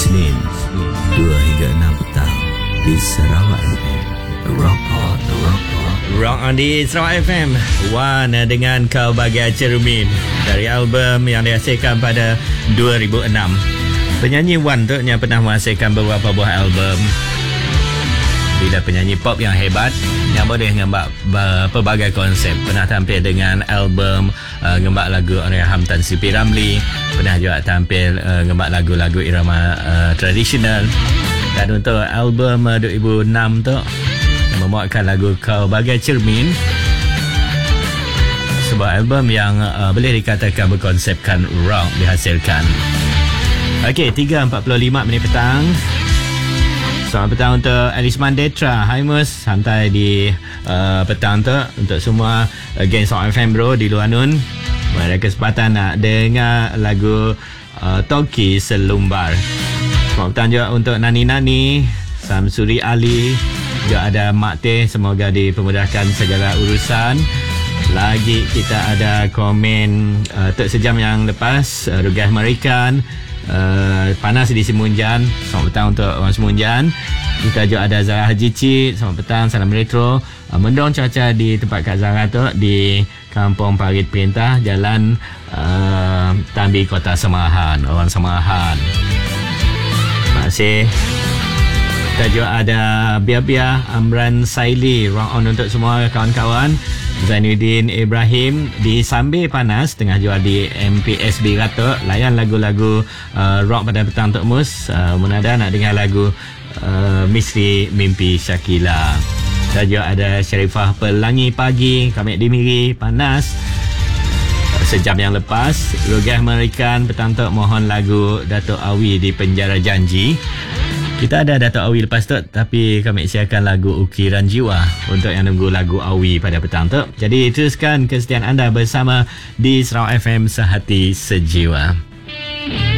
Isnin 2 hingga 6 petang di Sarawak FM. Rock on, rock on. Rock on di Sarawak FM. Wan dengan Kau Bagai Cermin dari album yang dihasilkan pada 2006. Penyanyi Wan tu yang pernah menghasilkan beberapa buah album. Bila penyanyi pop yang hebat yang boleh ngembak pelbagai konsep. Pernah tampil dengan album ngembak lagu Allahyarham Tan Sri P. Ramlee. Pernah juga tampil ngembak lagu-lagu irama tradisional. Dan untuk album 2006 tu yang memuatkan lagu Kau Bagai Cermin, sebuah album yang boleh dikatakan berkonsepkan rock dihasilkan. Okey, 3.45 petang. Selamat petang untuk Alisman Detra. Hai Mus, santai di petang tu untuk semua geng Sound FM bro di luar nun. Ada kesempatan nak dengar lagu Toki Selumbar. Selamat petang juga untuk Nani-Nani, Samsuri Ali, juga ada Mak Teh. Semoga dipermudahkan segala urusan. Lagi kita ada komen sejam yang lepas, Rugah Amerikan, panas di Semunjan. Selamat petang untuk orang Semunjan. Kita juga ada Zara Haji Cik. Selamat petang, salam retro. Mendung cuaca di tempat Kak Zara tu di Kampung Parit Perintah, Jalan Tambi, Kota Samahan. Orang Samahan, terima kasih. Kita juga ada Bia-Bia, Amran Saili. Rock on untuk semua kawan-kawan. Zainuddin Ibrahim di Sambil Panas, tengah jual di MPSB Ratok. Layan lagu-lagu rock pada petang Tok Mus. Munada nak dengar lagu Misteri Mimpi Syakila. Dan juga ada Syarifah Pelangi Pagi, Kami di Miri Panas. Sejam yang lepas, Rugah Amerikan petang Tok mohon lagu Datuk Awi di Penjara Janji. Kita ada Datuk Awi lepas tu, tapi kami siarkan lagu Ukiran Jiwa untuk yang nunggu lagu Awi pada petang tu. Jadi teruskan kesetiaan anda bersama di Sarawak FM Sehati Sejiwa.